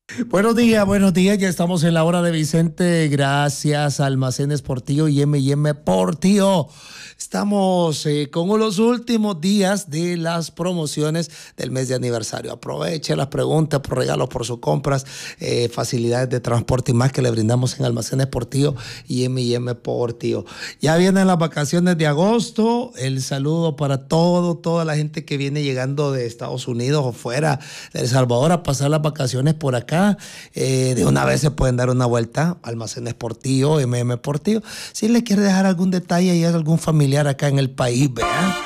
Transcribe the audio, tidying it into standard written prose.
Buenos días, ya estamos en la hora de Vicente, gracias a Almacenes Portillo y M&M Portillo. Estamos con los últimos días de las promociones del mes de aniversario. Aproveche las preguntas por regalos, por sus compras, facilidades de transporte y más que le brindamos en Almacenes Portillo y M&M Portillo. Ya vienen las vacaciones de agosto, el saludo para toda la gente que viene llegando de Estados Unidos o fuera de El Salvador a pasar las vacaciones por acá. De una vez se pueden dar una vuelta, Almacenes Portillo, M&M Portillo. Si le quiere dejar algún detalle y algún familiar acá en el país, vean.